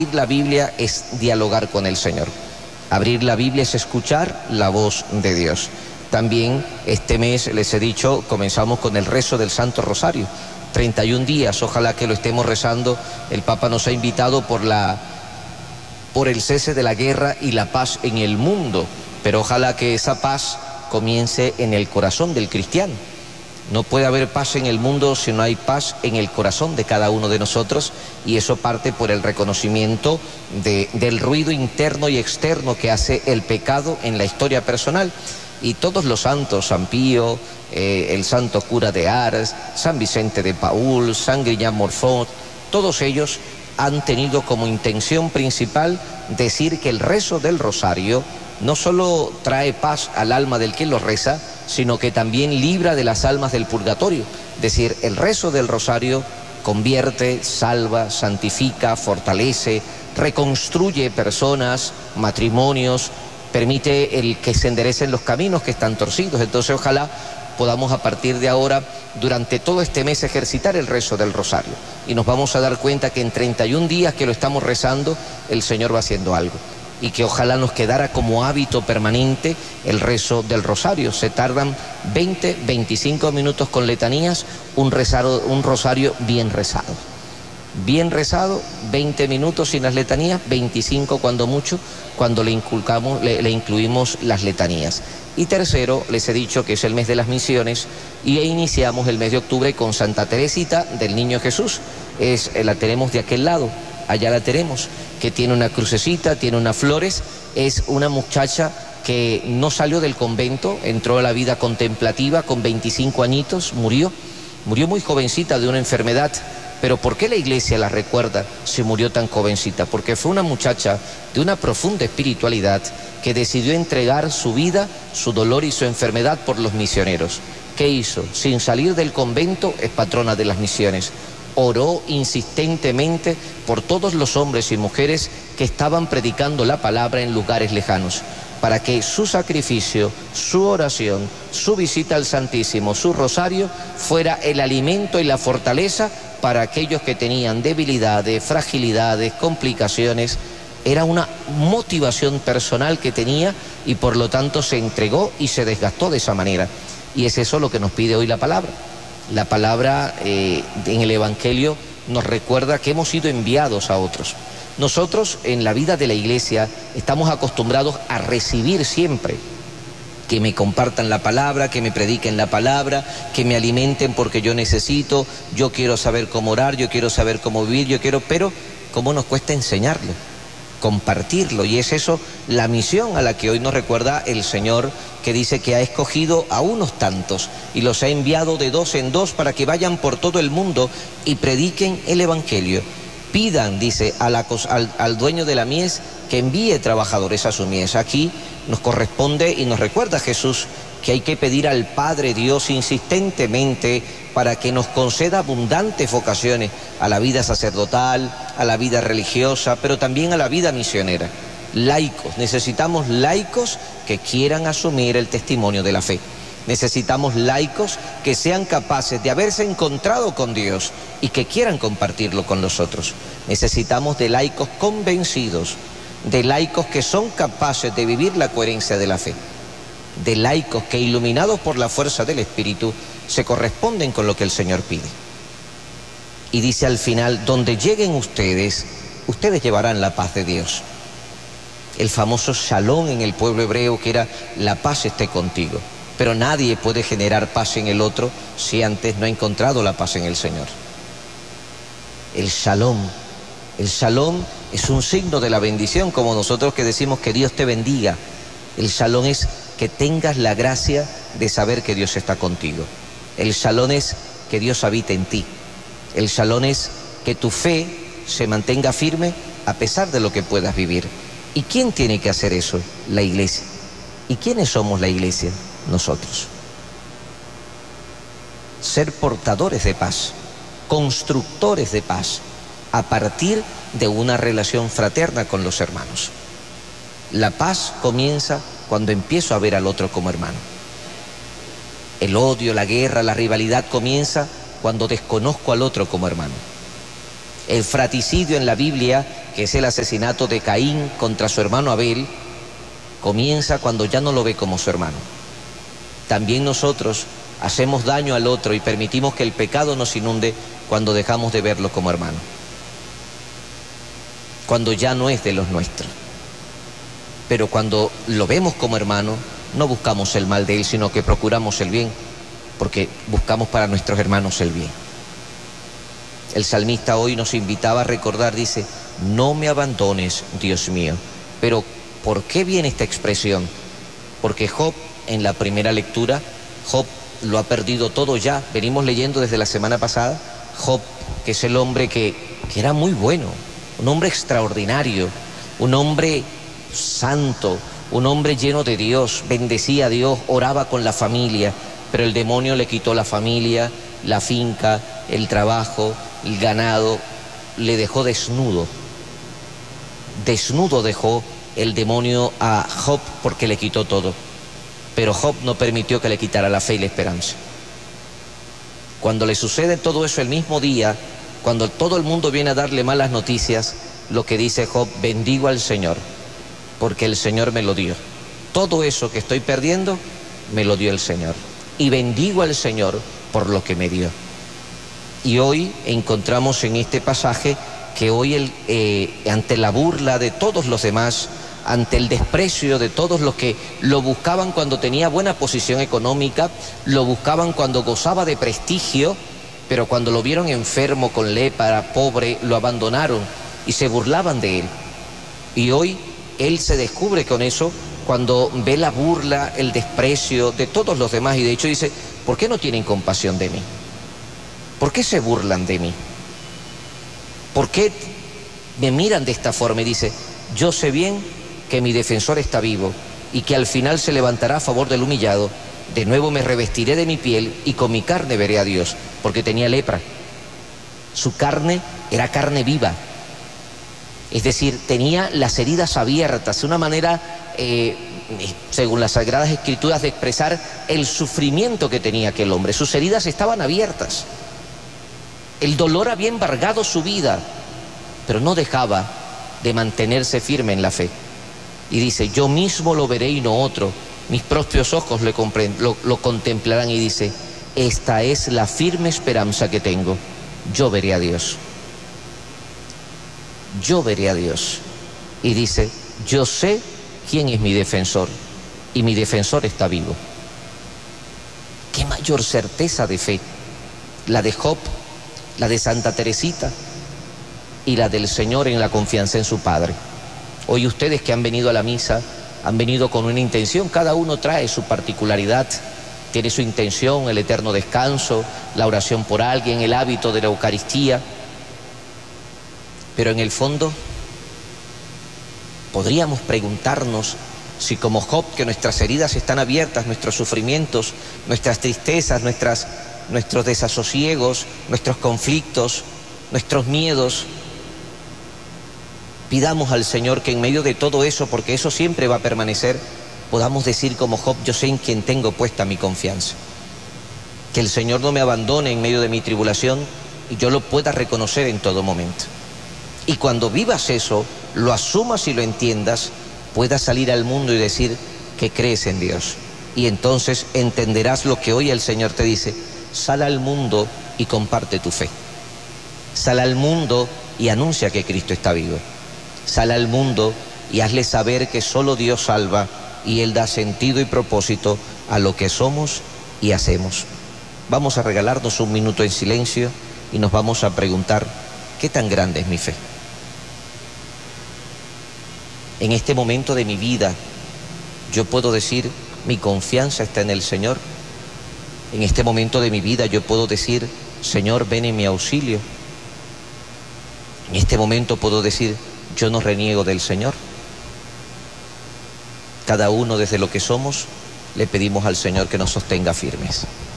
La Biblia es dialogar con el Señor. Abrir la Biblia es escuchar la voz de Dios. También este mes, les he dicho, comenzamos con el rezo del Santo Rosario. 31 días, ojalá que lo estemos rezando. El Papa nos ha invitado por el cese de la guerra y la paz en el mundo, pero ojalá que esa paz comience en el corazón del cristiano. No puede haber paz en el mundo si no hay paz en el corazón de cada uno de nosotros, y eso parte por el reconocimiento del ruido interno y externo que hace el pecado en la historia personal. Y todos los santos, San Pío, el santo cura de Ars, San Vicente de Paúl, San Griñán Morfort, todos ellos han tenido como intención principal decir que el rezo del rosario no solo trae paz al alma del que lo reza, sino que también libra de las almas del purgatorio. Es decir, el rezo del rosario convierte, salva, santifica, fortalece, reconstruye personas, matrimonios, permite el que se enderecen los caminos que están torcidos. Entonces ojalá podamos a partir de ahora, durante todo este mes, ejercitar el rezo del rosario. Y nos vamos a dar cuenta que en 31 días que lo estamos rezando, el Señor va haciendo algo. Y que ojalá nos quedara como hábito permanente el rezo del rosario. Se tardan 20, 25 minutos con letanías, un rosario bien rezado. Bien rezado, 20 minutos sin las letanías, 25 cuando mucho, cuando le incluimos las letanías. Y tercero, les he dicho que es el mes de las misiones, y iniciamos el mes de octubre con Santa Teresita del Niño Jesús. La tenemos de aquel lado, allá la tenemos, que tiene una crucecita, tiene unas flores. Es una muchacha que no salió del convento, entró a la vida contemplativa con 25 añitos, murió muy jovencita de una enfermedad. Pero ¿por qué la Iglesia la recuerda si murió tan jovencita? Porque fue una muchacha de una profunda espiritualidad que decidió entregar su vida, su dolor y su enfermedad por los misioneros. ¿Qué hizo? Sin salir del convento, es patrona de las misiones. Oró insistentemente por todos los hombres y mujeres que estaban predicando la palabra en lugares lejanos, para que su sacrificio, su oración, su visita al Santísimo, su rosario, fuera el alimento y la fortaleza para aquellos que tenían debilidades, fragilidades, complicaciones. Era una motivación personal que tenía, y por lo tanto se entregó y se desgastó de esa manera. Y es eso lo que nos pide hoy la palabra. La palabra en el Evangelio nos recuerda que hemos sido enviados a otros. Nosotros en la vida de la Iglesia estamos acostumbrados a recibir siempre, que me compartan la palabra, que me prediquen la palabra, que me alimenten porque yo necesito, yo quiero saber cómo orar, yo quiero saber cómo vivir, pero ¿cómo nos cuesta enseñarlo, compartirlo? Y es eso la misión a la que hoy nos recuerda el Señor, que dice que ha escogido a unos tantos y los ha enviado de dos en dos para que vayan por todo el mundo y prediquen el Evangelio. Pidan, dice, al dueño de la mies que envíe trabajadores a su mies. Aquí nos corresponde y nos recuerda Jesús que hay que pedir al Padre Dios insistentemente para que nos conceda abundantes vocaciones a la vida sacerdotal, a la vida religiosa, pero también a la vida misionera. Laicos, necesitamos laicos que quieran asumir el testimonio de la fe. Necesitamos laicos que sean capaces de haberse encontrado con Dios y que quieran compartirlo con los otros. Necesitamos de laicos convencidos, de laicos que son capaces de vivir la coherencia de la fe, de laicos que, iluminados por la fuerza del Espíritu, se corresponden con lo que el Señor pide. Y dice al final: donde lleguen ustedes llevarán la paz de Dios. El famoso shalom en el pueblo hebreo, que era la paz esté contigo. Pero nadie puede generar paz en el otro si antes no ha encontrado la paz en el Señor. El shalom es un signo de la bendición, como nosotros que decimos que Dios te bendiga. El shalom es que tengas la gracia de saber que Dios está contigo. El shalom es que Dios habita en ti. El shalom es que tu fe se mantenga firme a pesar de lo que puedas vivir. ¿Y quién tiene que hacer eso? La Iglesia. ¿Y quiénes somos la Iglesia? Nosotros. Ser portadores de paz, constructores de paz, a partir de una relación fraterna con los hermanos. La paz comienza cuando empiezo a ver al otro como hermano. El odio, la guerra, la rivalidad comienza cuando desconozco al otro como hermano. El fratricidio en la Biblia que es el asesinato de Caín contra su hermano Abel, comienza cuando ya no lo ve como su hermano. También nosotros hacemos daño al otro y permitimos que el pecado nos inunde cuando dejamos de verlo como hermano, cuando ya no es de los nuestros. Pero cuando lo vemos como hermano, no buscamos el mal de él, sino que procuramos el bien, porque buscamos para nuestros hermanos el bien. El salmista hoy nos invitaba a recordar, dice, no me abandones, Dios mío. Pero ¿por qué viene esta expresión? Porque Job, en la primera lectura, Job lo ha perdido todo ya. Venimos leyendo desde la semana pasada, Job, que es el hombre que era muy bueno, un hombre extraordinario, un hombre santo, un hombre lleno de Dios, bendecía a Dios, oraba con la familia, pero el demonio le quitó la familia, la finca, el trabajo, el ganado, le dejó desnudo. Desnudo dejó el demonio a Job porque le quitó todo. Pero Job no permitió que le quitara la fe y la esperanza. Cuando le sucede todo eso el mismo día, cuando todo el mundo viene a darle malas noticias, lo que dice Job, bendigo al Señor, porque el Señor me lo dio. Todo eso que estoy perdiendo, me lo dio el Señor. Y bendigo al Señor por lo que me dio. Y hoy encontramos en este pasaje que hoy ante la burla de todos los demás, ante el desprecio de todos los que lo buscaban cuando tenía buena posición económica, lo buscaban cuando gozaba de prestigio, pero cuando lo vieron enfermo, con lepra, pobre, lo abandonaron y se burlaban de él. Y hoy él se descubre con eso cuando ve la burla, el desprecio de todos los demás, y de hecho dice, ¿por qué no tienen compasión de mí? ¿Por qué se burlan de mí? ¿Por qué me miran de esta forma? Y dice, yo sé bien que mi defensor está vivo y que al final se levantará a favor del humillado. De nuevo me revestiré de mi piel y con mi carne veré a Dios, porque tenía lepra. Su carne era carne viva, es decir, tenía las heridas abiertas, una manera, según las Sagradas Escrituras, de expresar el sufrimiento que tenía aquel hombre. Sus heridas estaban abiertas, el dolor había embargado su vida, pero no dejaba de mantenerse firme en la fe. Y dice, yo mismo lo veré y no otro, mis propios ojos lo contemplarán. Y dice, esta es la firme esperanza que tengo, yo veré a Dios. Yo veré a Dios. Y dice, yo sé quién es mi defensor, y mi defensor está vivo. Qué mayor certeza de fe, la de Job, la de Santa Teresita y la del Señor en la confianza en su Padre. Hoy ustedes que han venido a la misa, han venido con una intención, cada uno trae su particularidad, tiene su intención, el eterno descanso, la oración por alguien, el hábito de la Eucaristía, pero en el fondo podríamos preguntarnos si como Job, que nuestras heridas están abiertas, nuestros sufrimientos, nuestras tristezas, nuestros desasosiegos, nuestros conflictos, nuestros miedos, pidamos al Señor que en medio de todo eso, porque eso siempre va a permanecer, podamos decir como Job, yo sé en quién tengo puesta mi confianza. Que el Señor no me abandone en medio de mi tribulación y yo lo pueda reconocer en todo momento. Y cuando vivas eso, lo asumas y lo entiendas, puedas salir al mundo y decir que crees en Dios. Y entonces entenderás lo que hoy el Señor te dice, sal al mundo y comparte tu fe. Sal al mundo y anuncia que Cristo está vivo. Sal al mundo y hazle saber que solo Dios salva y Él da sentido y propósito a lo que somos y hacemos. Vamos a regalarnos un minuto en silencio y nos vamos a preguntar, ¿qué tan grande es mi fe? En este momento de mi vida, yo puedo decir, mi confianza está en el Señor. En este momento de mi vida yo puedo decir, Señor, ven en mi auxilio. En este momento puedo decir, yo no reniego del Señor. Cada uno desde lo que somos, le pedimos al Señor que nos sostenga firmes.